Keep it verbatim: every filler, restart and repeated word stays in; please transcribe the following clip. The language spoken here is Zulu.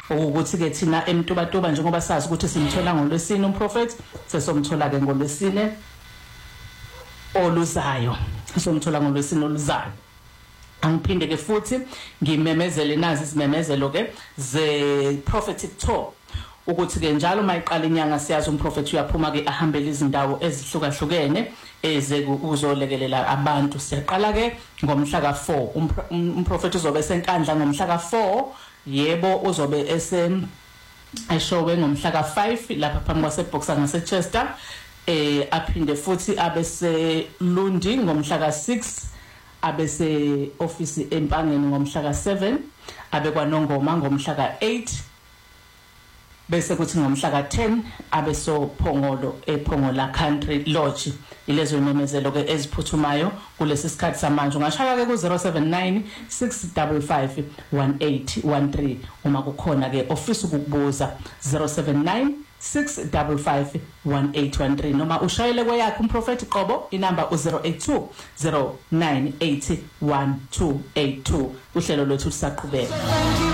ukuthi ke thina emntubatuba njengoba sazi ukuthi simthola ngoLwesine umprofeti sesomthola ke ngoLwesine oluzayo somthola ngoLwesine oluzayo. Angiphinde ke futhi ngimemezele nazi izimemezelo ke ze prophetic tour ukuthi ke njalo mayiqala inyanga siyazi umprofeti uyaphuma ke ahambele izindawo ezihlukahlukene eze uzolekelela abantu. Siyaqala ke ngomhla ka four umprofeti uzobe esenkandla ngomhla ka four, yebo uzobe ese eshowe ngomhla ka five lapha phambi kwaseBoxer ngaseChester, eh aphinde futhi abese Lundi ngomhla ka six, abese office eMpangeni ngomhla ka seven, abe kwaNongoma ngomhla ka eight, bese kuthi ngomhla ka ten abeso Phongolo ePhongola Country Lodge. Ilezo imemezelo ke eziphuthumayo kulesi sikhathi samanje. Ungashaya ke ku zero seven nine six five five one eight one three uma kukhona ke office ukukubuza zero seven nine six five five one eight one three noma ushayele kweyakho umprofeti Qobo inamba u zero eight two zero nine eight one two eight two. Uhlelo lwethu lisaqhubeka.